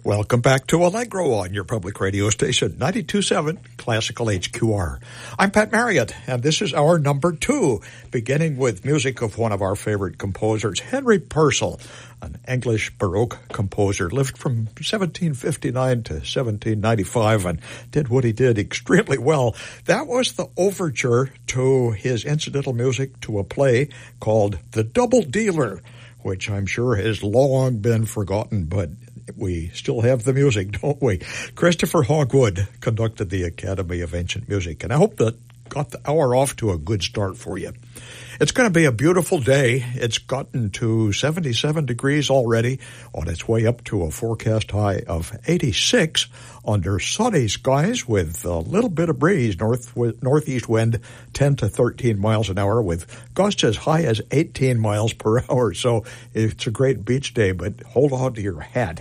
Welcome back to Allegro on your public radio station, 92.7 Classical HQR. I'm Pat Marriott, and this is our number 2, beginning with music of one of our favorite composers, Henry Purcell, an English Baroque composer, lived from 1759 to 1795 and did what he did extremely well. That was the overture to his incidental music to a play called The Double Dealer, which I'm sure has long been forgotten, but we still have the music, don't we? Christopher Hogwood conducted the Academy of Ancient Music, and I hope that got the hour off to a good start for you. It's going to be a beautiful day. It's gotten to 77 degrees already, on its way up to a forecast high of 86 under sunny skies with a little bit of breeze, northeast wind 10 to 13 miles an hour with gusts as high as 18 miles per hour. So it's a great beach day, but hold on to your hat.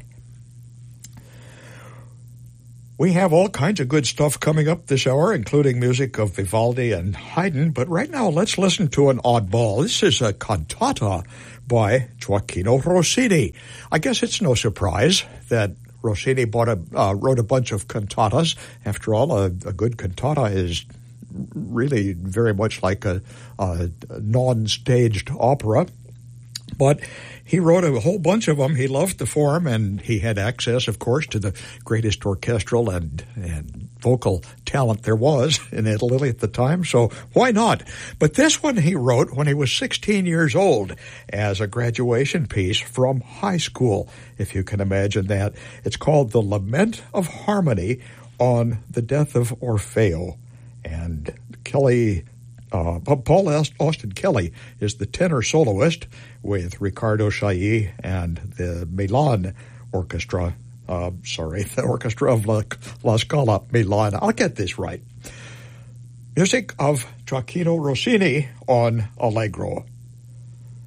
We have all kinds of good stuff coming up this hour, including music of Vivaldi and Haydn. But right now, let's listen to an oddball. This is a cantata by Gioacchino Rossini. I guess it's no surprise that Rossini wrote a bunch of cantatas. After all, a good cantata is really very much like a non-staged opera. But he wrote a whole bunch of them. He loved the form, and he had access, of course, to the greatest orchestral and vocal talent there was in Italy at the time, so why not? But this one he wrote when he was 16 years old as a graduation piece from high school, if you can imagine that. It's called The Lament of Harmony on the Death of Orfeo. And Paul Austin Kelly is the tenor soloist with Riccardo Chailly and the Milan Orchestra. The Orchestra of La Scala Milan. I'll get this right. Music of Gioacchino Rossini on Allegro.